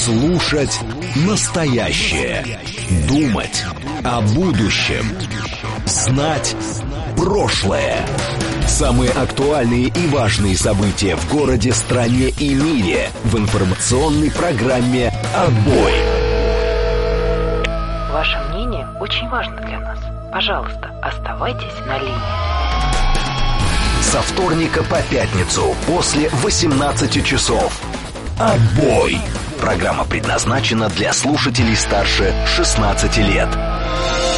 Слушать настоящее. Думать о будущем. Знать прошлое. Самые актуальные и важные события в городе, стране и мире в информационной программе «Отбой». Ваше мнение очень важно для нас. Пожалуйста, оставайтесь на линии. Со вторника по пятницу после 18 часов. «Отбой». Программа предназначена для слушателей старше 16 лет.